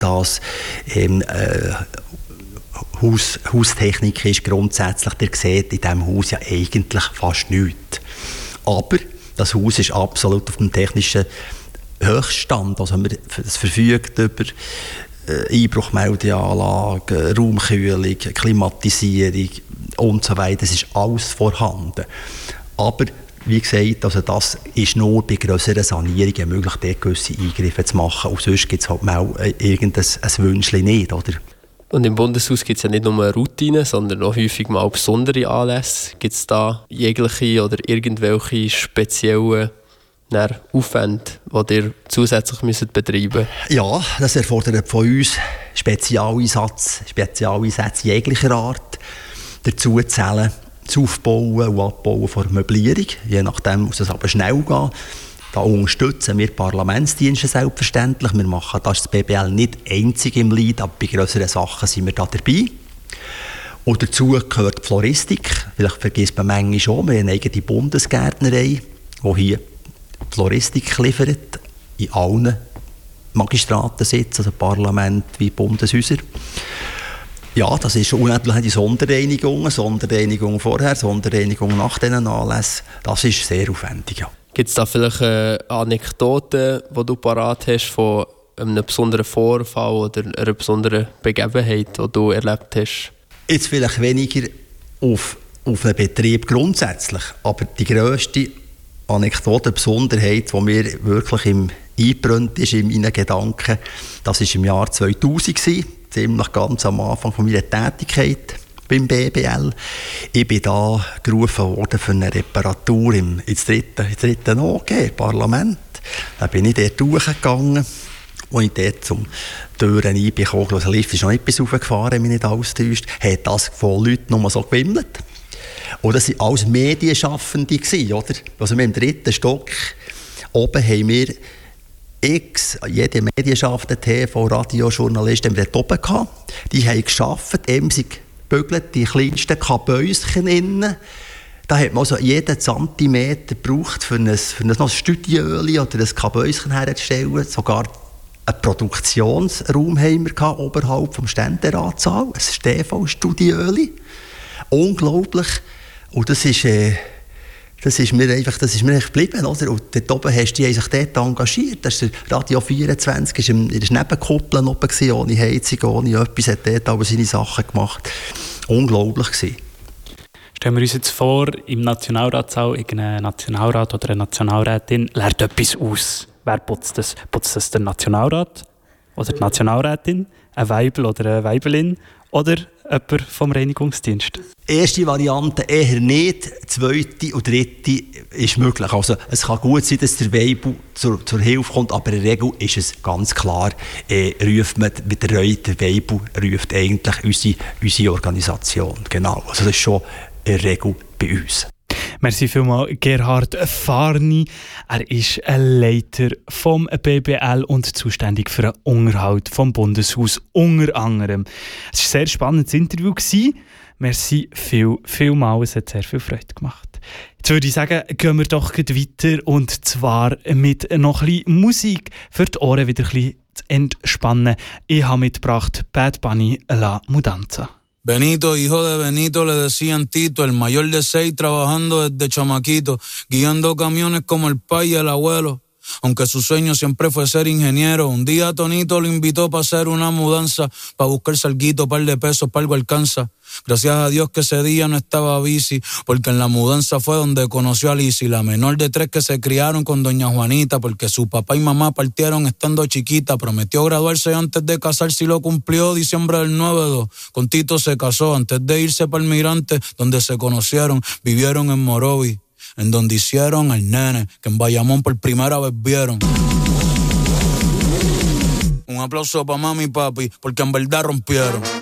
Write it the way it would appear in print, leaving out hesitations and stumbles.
dass Haustechnik ist grundsätzlich, ihr seht in diesem Haus ja eigentlich fast nichts. Aber das Haus ist absolut auf dem technischen Höchststand. Also es verfügt über Einbruchmeldeanlagen, Raumkühlung, Klimatisierung und so weiter. Es ist alles vorhanden. Aber wie gesagt, also das ist nur bei grösseren Sanierungen möglich, dort gewisse Eingriffe zu machen. Und sonst gibt es halt mal irgendein Wünschchen nicht, oder? Und im Bundeshaus gibt es ja nicht nur Routinen, sondern auch häufig mal besondere Anlässe. Gibt es da jegliche oder irgendwelche speziellen Aufwände, die ihr zusätzlich betreiben müsst? Ja, das erfordert von uns Spezialeinsätze jeglicher Art. Dazu zählen das Aufbauen und Abbauen von Möblierung. Je nachdem muss es aber schnell gehen. Da unterstützen wir Parlamentsdienste selbstverständlich. Wir machen das BBL nicht einzig im Lied, aber bei grösseren Sachen sind wir da dabei. Und dazu gehört die Floristik. Vielleicht vergisst man manchmal schon, wir haben eine eigene Bundesgärtnerei, die hier Floristik liefert, in allen Magistratensitzen, also Parlament wie Bundeshäuser. Ja, das ist unendlich die Sonderreinigung vorher, Sonderreinigung nach diesen Anlässen. Das ist sehr aufwendig, ja. Gibt es da vielleicht Anekdoten, die du parat hast von einem besonderen Vorfall oder einer besonderen Begebenheit, die du erlebt hast? Jetzt vielleicht weniger auf einen Betrieb grundsätzlich, aber die grösste Anekdote, Besonderheit, die mir wirklich eingebrannt ist in meinen Gedanken, das war im Jahr 2000 gewesen, ziemlich ganz am Anfang von meiner Tätigkeit beim BBL. Ich bin da gerufen worden für eine Reparatur ins dritte OG, Parlament. Da bin ich dort durchgegangen, als ich dort zum Türen reinbekommen, der Lift ist noch nicht bis raufgefahren, wenn mich nicht alles täuscht, hat das von Leuten nur so gewimmelt. Und das waren alles Medienschaffende, oder? Also wir im 3. Stock oben haben wir jede Medienschaffende, TV, Radio, Journalisten, haben wir dort oben gehabt. Die haben gearbeitet, emsig gebügelt, die kleinsten Kabäuschen innen. Da hat man also jeden Zentimeter gebraucht, für ein Studiöli oder ein Kabäuschen herzustellen. Sogar einen Produktionsraum haben wir gehabt, oberhalb vom Ständeratssaal, ein TV-Studiöli. Unglaublich. Und das ist mir einfach geblieben, oder? Und dort oben haben sich dort engagiert. Das ist der Radio 24, in der Nebenkuppel oben gewesen, ohne Heizung, ohne etwas, hat dort aber seine Sachen gemacht. Unglaublich gewesen. Stellen wir uns jetzt vor, im Nationalratssaal irgendein Nationalrat oder eine Nationalrätin lernt etwas aus. Wer putzt das? Putzt das der Nationalrat oder die Nationalrätin, ein Weibel oder eine Weibelin oder jemand vom Reinigungsdienst? Erste Variante eher nicht, zweite und dritte ist möglich. Also es kann gut sein, dass der Weibel zur Hilfe kommt, aber in der Regel ist es ganz klar, ruft man mit der Weibel ruft eigentlich unsere Organisation. Genau, also das ist schon in der Regel bei uns. Merci vielmals, Gerhard Farni. Er ist ein Leiter vom BBL und zuständig für den Unterhalt vom Bundeshaus unter anderem. Es war ein sehr spannendes Interview. Merci vielmals, es hat sehr viel Freude gemacht. Jetzt würde ich sagen, gehen wir doch weiter und zwar mit noch ein bisschen Musik für die Ohren wieder ein bisschen zu entspannen. Ich habe mitgebracht Bad Bunny, La Mudanza. Benito, hijo de Benito, le decían Tito, el mayor de 6 trabajando desde chamaquito, guiando camiones como el pai y el abuelo. Aunque su sueño siempre fue ser ingeniero, un día Tonito lo invitó para hacer una mudanza, para buscarse alguito, par de pesos, para algo alcanza. Gracias a Dios que ese día no estaba bici, porque en la mudanza fue donde conoció a Lizzy, la menor de 3 que se criaron con doña Juanita, porque su papá y mamá partieron estando chiquita. Prometió graduarse antes de casarse y lo cumplió, diciembre del 9-2. Con Tito se casó antes de irse para el Mirante, donde se conocieron, vivieron en Morovi, en donde hicieron al nene, que en Bayamón por primera vez vieron. Un aplauso pa' mami y papi, porque en verdad rompieron.